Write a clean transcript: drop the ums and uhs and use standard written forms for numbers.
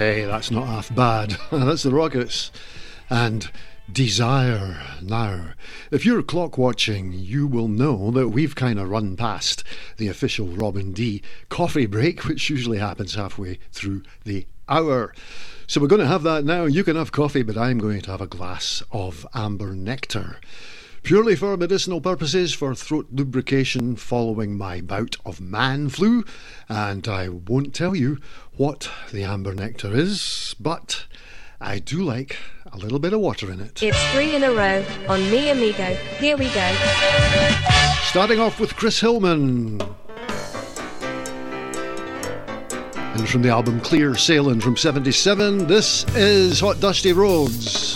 Hey, that's not half bad. That's the Rockets. And Desire. Now, if you're clock watching, you will know that we've kind of run past the official Robin D coffee break, which usually happens halfway through the hour. So we're going to have that now. You can have coffee, but I'm going to have a glass of amber nectar. Purely for medicinal purposes, for throat lubrication following my bout of man flu. And I won't tell you what the amber nectar is, but I do like a little bit of water in it. It's 3 in a row on Me Amigo. Here we go. Starting off with Chris Hillman. And from the album Clear Sailing from '77, this is Hot Dusty Roads.